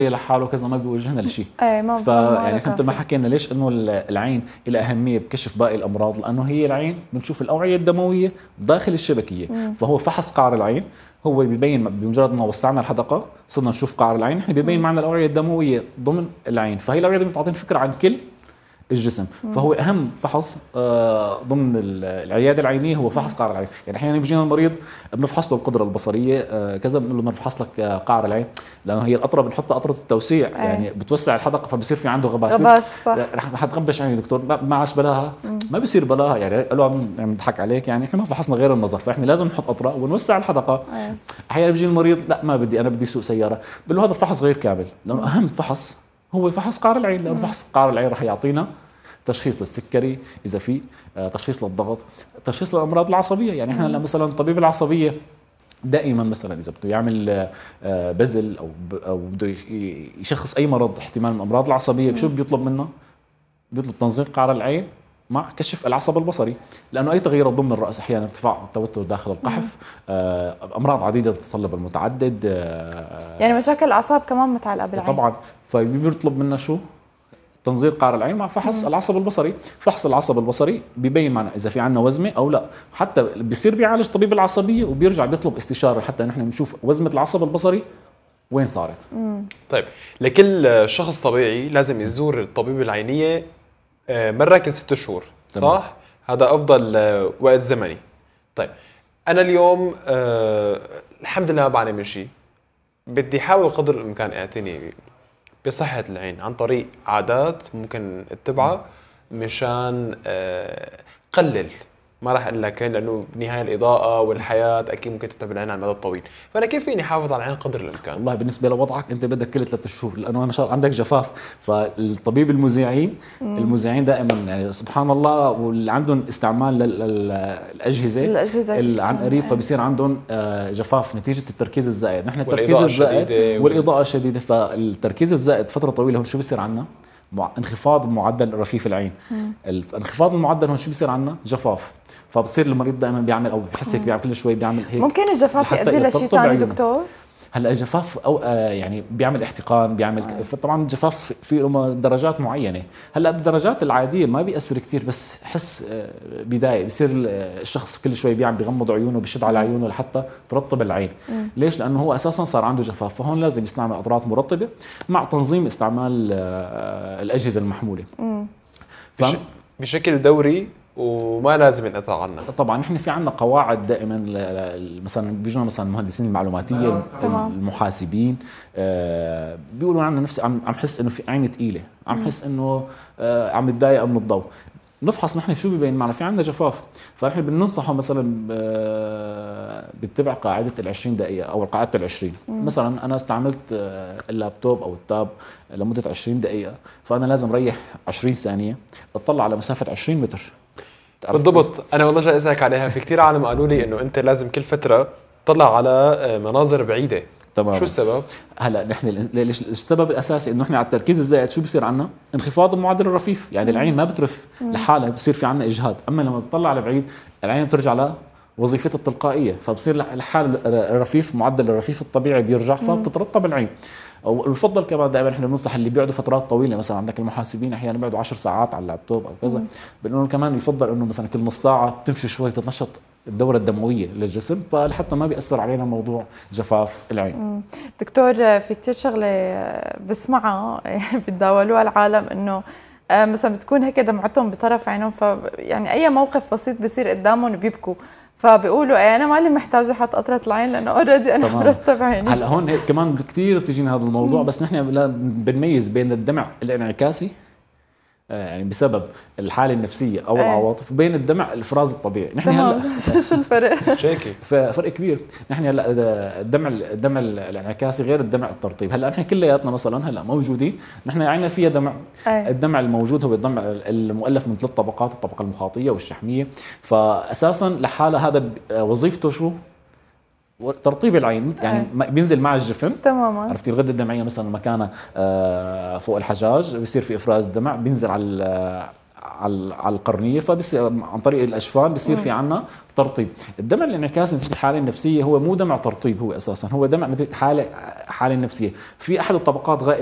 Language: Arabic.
لحاله كذا ما بيوجهنا لشيء. ايه ما فيعني احنا مثل ما حكينا ليش انه العين لها اهميه بكشف باقي الامراض، لانه هي العين بنشوف الاوعيه الدمويه داخل الشبكيه. فهو فحص قعر العين هو بيبين بمجرد ما وسعنا الحدقه صرنا نشوف قعر العين، احنا بيبين معنا الاوعيه الدمويه ضمن العين، فهي الاوعيه الدمويه بتعطينا فكره عن كل الجسم. فهو اهم فحص ضمن العياده العينيه هو فحص قعر العين. يعني احيانا بيجينا المريض بنفحص له القدره البصريه كذا، بنقول له بنفحص لك قعر العين، لانه هي القطره بنحطها قطره التوسيع يعني بتوسع الحدقه فبصير في عنده غباش. غباش صح. رح حتغبش عيني دكتور، ما عادش بلاها. ما بصير بلاها يعني، قالوا عم نضحك عليك يعني، احنا ما فحصنا غير النظر، فاحنا لازم نحط قطره ونوسع الحدقه. احيانا بيجي المريض لا ما بدي، انا بدي اسوق سياره، بقول له هذا الفحص غير كامل، لانه اهم فحص هو فحص قعر العين، لانه فحص قعر العين رح يعطينا تشخيص للسكري اذا في، تشخيص للضغط، تشخيص للامراض العصبيه. يعني احنا مثلا طبيب العصبيه دائما مثلا اذا بده يعمل بزل او بده يشخص اي مرض احتمال من الامراض العصبيه، شو بيطلب منا؟ بيطلب تنظير قعر العين مع كشف العصب البصري، لانه اي تغييرات ضمن الراس احيانا ارتفاع التوتر داخل القحف، امراض عديده التصلب المتعدد، يعني مشاكل الاعصاب كمان متعلقه بالعين طبعا. فبيطلب منا شو؟ تنظير قعر العين مع فحص العصب البصري. فحص العصب البصري بيبين معنا اذا في عندنا وزمه او لا، حتى بيصير بيعالج طبيب العصبيه وبيرجع بيطلب استشاره حتى نحن نشوف وزمه العصب البصري وين صارت. طيب لكل شخص طبيعي لازم يزور الطبيب العينيه مره كل 6 شهور صح؟ هذا افضل وقت زمني. طيب انا اليوم الحمد لله ما بعاني من شيء، بدي احاول قدر الامكان اعتني بصحة العين عن طريق عادات ممكن اتبعها مشان قلل، ما راح اقول لك لانه بالنهايه الاضاءه والحياه اكيد ممكن تتعب العين على المدى الطويل، فانا كيف فيني احافظ على العين قدر الامكان؟ والله بالنسبه لوضعك انت بدك كل 3 شهور، لانه انا عندك جفاف، فالطبيب المذيعين دائما يعني سبحان الله واللي عندهم استعمال للاجهزه عن قريب فبصير عندهم جفاف نتيجه التركيز الزائد. نحن التركيز الزائد والاضاءه الشديده، فالتركيز الزائد فتره طويله هون شو بصير عنا؟ انخفاض معدل رفيف العين. الانخفاض المعدل هون شو بيصير عنا؟ جفاف. فبصير المريض دائما بيعمل او بحس هيك بيعمل كل شوي بيعمل هيك. ممكن الجفاف يؤدي لشيء ثاني دكتور؟ هلا الجفاف او يعني بيعمل احتقان، بيعمل طبعا الجفاف في درجات معينه. هلا بالدرجات العاديه ما بيأثر كثير، بس حس بدايه بصير الشخص كل شوي بيغمض عيونه بيشد على عيونه لحتى ترطب العين. ليش؟ لانه هو اساسا صار عنده جفاف، فهون لازم يستعمل قطرات مرطبه مع تنظيم استعمال الاجهزه المحموله بشكل دوري وما لازم ينقطع عنا. طبعا نحن في عندنا قواعد دائما، مثلا بيجونا مثلا المهندسين المعلوماتيه المحاسبين بيقولوا عنا نفسي عم حس انه في عيني ثقيله، عم حس انه عم يتضايق من الضوء. نفحص نحن شو ببين معنا، في عندنا جفاف، فنحن بننصحه مثلا بتبع قاعده ال20 دقيقه او قاعده ال20. مثلا انا استعملت اللابتوب او التاب لمده 20 دقيقه، فانا لازم ريح 20 ثانيه اطلع على مسافه 20 متر. بالضبط. انا والله جاي اسالك عليها، في كثير عالم قالوا لي انه انت لازم كل فتره تطلع على مناظر بعيده. تمام. شو السبب؟ هلا نحن السبب الاساسي انه احنا على التركيز الزائد شو بصير عنا؟ انخفاض المعدل الرفيف، يعني العين ما بترف لحالها، بصير في عنا اجهاد. اما لما بتطلع لبعيد العين بترجع لوظيفتها التلقائيه، فبصير لحال الرفيف، معدل الرفيف الطبيعي بيرجع، فبتترطب العين. ويفضل كمان دائما احنا بننصح اللي بيقعدوا فترات طويله، مثلا عندك المحاسبين احيانا بيقعدوا 10 ساعات على اللابتوب او كذا، بنقول كمان يفضل انه مثلا كل نص ساعه تمشي شوي تتنشط الدورة الدموية للجسم، فلحتى ما بيأثر علينا موضوع جفاف العين. دكتور في كتير شغلة بسمعها بتداولوها العالم، انه مثلا بتكون هيك دمعتهم بطرف عينهم، يعني اي موقف بسيط بيصير قدامهم بيبكوا، فبيقولوا انا مالي محتاجه احط قطره العين لانه اوريدي انا مرتب عيني. هلا هون كمان كثير بتجينا هذا الموضوع، بس نحن بنميز بين الدمع الانعكاسي يعني بسبب الحاله النفسيه او العواطف، وبين الدمع الافراز الطبيعي. نحن هلا شو الفرق؟ شيكي فرق كبير. نحن هلا الدمع الانعكاسي غير الدمع الترطيب. هلا نحن كلياتنا مثلا هلا موجودين، نحن عندنا فيها دمع. الدمع الموجود هو الدمع المؤلف من 3 طبقات، الطبقه المخاطيه والشحميه، فاساسا لحالها هذا وظيفته شو؟ ترطيب العين، يعني بينزل مع الجفن. تماما. عرفتي الغده الدمعيه مثلا مكانها فوق الحجاج، بيصير في افراز دمع بينزل على القرنيه، فبصير عن طريق الاشفان بصير في عنا ترطيب. الدمع الانعكاسي نتيجه الحاله النفسيه هو مو دمع ترطيب، هو اساسا هو دمع نتيجه حاله نفسيه. في احد الطبقات